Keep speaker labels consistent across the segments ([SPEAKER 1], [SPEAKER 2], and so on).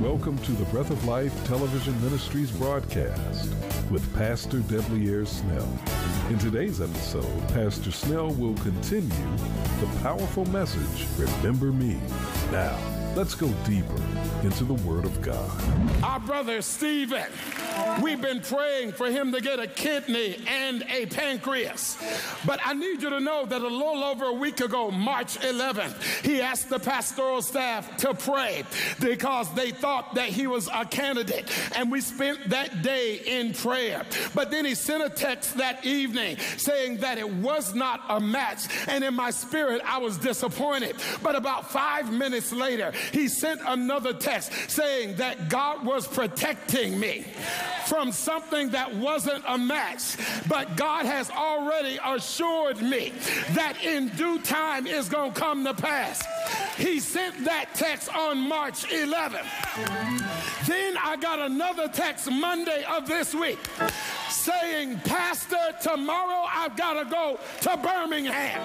[SPEAKER 1] welcome to the Breath of Life Television Ministries broadcast with Pastor Deblier Snell. In today's episode, Pastor Snell will continue the powerful message, Remember Me. Now, let's go deeper into the Word of God.
[SPEAKER 2] Our brother Stephen, we've been praying for him to get a kidney and a pancreas. But I need you to know that a little over a week ago, March 11th, he asked the pastoral staff to pray because they thought that he was a candidate. And we spent that day in prayer. But then he sent a text that evening saying that it was not a match. And in my spirit, I was disappointed. But about 5 minutes later, he sent another text saying that God was protecting me from something that wasn't a match. But God has already assured me that in due time it's going to come to pass. He sent that text on March 11th. Then I got another text Monday of this week saying, Pastor, tomorrow I've got to go to Birmingham.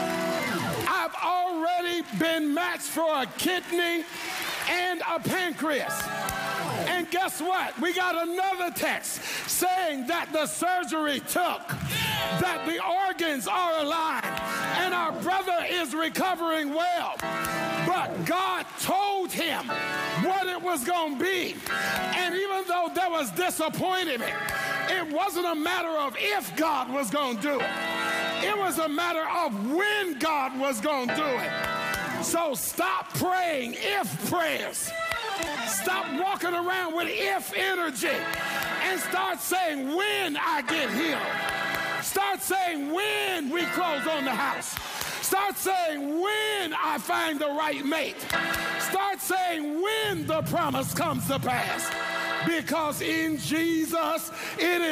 [SPEAKER 2] I've already been matched for a kidney and a pancreas. And guess what? We got another text saying that the surgery took, that the organs are aligned, and our brother is recovering well. But God told him what it was going to be. And even though there was disappointment, it wasn't a matter of if God was going to do it. It was a matter of when God was going to do it. So stop praying if prayers. Stop walking around with if energy and start saying when I get healed. Start saying when we close on the house. Start saying when I find the right mate. Start saying when the promise comes to pass. Because in Jesus, it is